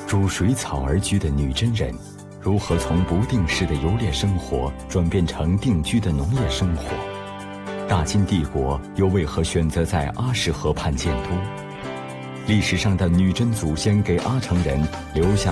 逐水草而居的女真人，如何从不定式的游猎生活转变成定居的农业生活？大金帝国又为何选择在阿什河畔建都？历史上的女真祖先给阿城人留下